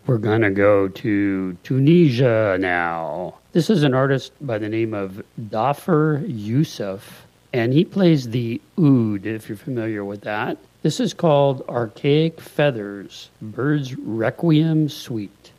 We're going to go to Tunisia now. This is an artist by the name of Dafer Youssef, and he plays the oud, if you're familiar with that. This is called Archaic Feathers, Bird's Requiem Suite.